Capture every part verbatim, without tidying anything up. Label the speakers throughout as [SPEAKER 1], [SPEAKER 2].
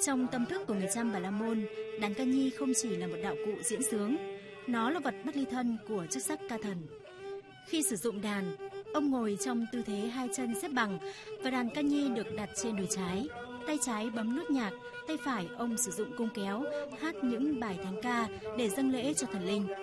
[SPEAKER 1] Trong tâm thức của người Chăm Bà La Môn, đàn ca nhi không chỉ là một đạo cụ diễn xướng, nó là vật bất ly thân của chức sắc ca thần. Khi sử dụng đàn, ông ngồi trong tư thế hai chân xếp bằng và đàn ca nhi được đặt trên đùi trái. Tay trái bấm nút nhạc, tay phải ông sử dụng cung kéo, hát những bài thánh ca để dâng lễ cho thần linh.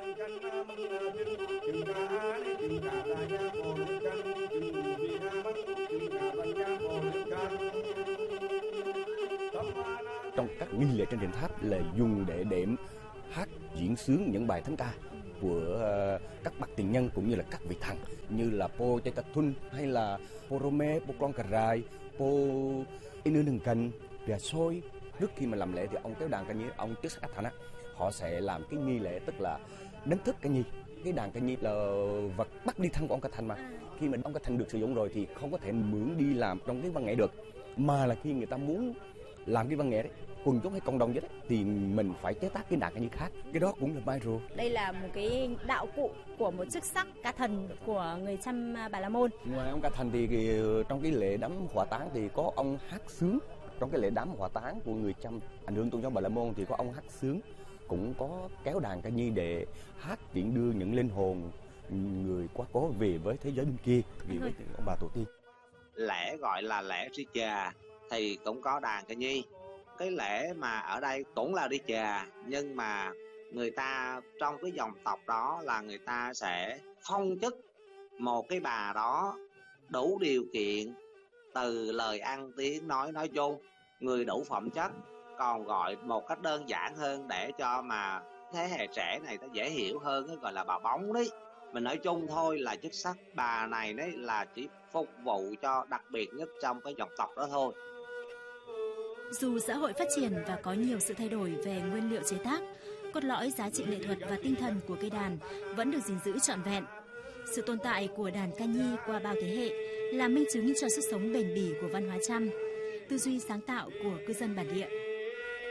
[SPEAKER 2] Trong các nghi lễ trên đền tháp là dùng để đệm hát diễn xướng những bài thánh ca của các bậc tiền nhân cũng như là các vị thần như là Po Chaitatun hay là Po Rome, Po Klong Karai, Po Inu Nừng Cần, Rìa Sôi. Trước khi mà làm lễ thì ông kéo đàn ca nhi, ông chức sắc thần á, họ sẽ làm cái nghi lễ tức là đánh thức ca nhi. Cái đàn ca nhi là vật bắt đi thân của ông ca thành mà. Khi mà ông ca thành được sử dụng rồi thì không có thể mượn đi làm trong cái văn nghệ được, mà là khi người ta muốn làm cái văn nghệ đấy, quần chúng hay cộng đồng vậy đấy, thì mình phải chế tác cái đàn ca nhi khác. Cái đó cũng là mai rùa.
[SPEAKER 3] Đây là một cái đạo cụ của một chức sắc ca thần của người Chăm Bà La Môn.
[SPEAKER 2] Ngoài ông ca thành thì trong cái lễ đám hỏa táng thì có ông hát sướng. Trong cái lễ đám hỏa táng của người Chăm ảnh hưởng tôn giáo Bà La Môn thì có ông hát sướng, cũng có kéo đàn ca nhi để hát tiễn đưa những linh hồn người quá cố về với thế giới bên kia, về với ông bà tổ tiên.
[SPEAKER 4] Lễ gọi là lễ đi chà thì cũng có đàn ca nhi. Cái lễ mà ở đây cũng là đi chà, nhưng mà người ta trong cái dòng tộc đó là người ta sẽ phong chức một cái bà đó đủ điều kiện từ lời ăn tiếng nói nói chung, người đủ phẩm chất. Còn gọi một cách đơn giản hơn để cho mà thế hệ trẻ này nó dễ hiểu hơn, gọi là bà bóng đấy. Mình nói chung thôi là chức sắc bà này đấy là chỉ phục vụ cho đặc biệt nhất trong cái dòng tộc đó thôi.
[SPEAKER 1] Dù xã hội phát triển và có nhiều sự thay đổi về nguyên liệu chế tác, cốt lõi giá trị nghệ thuật và tinh thần của cây đàn vẫn được gìn giữ trọn vẹn. Sự tồn tại của đàn ca nhi qua bao thế hệ là minh chứng cho sức sống bền bỉ của văn hóa Chăm, tư duy sáng tạo của cư dân bản địa.